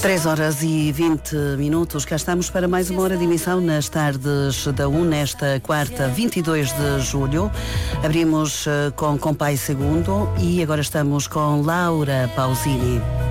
3h20, cá estamos para mais uma hora de emissão nas tardes da U, nesta quarta, 22 de julho. Abrimos com Pai Segundo e agora estamos com Laura Pausini.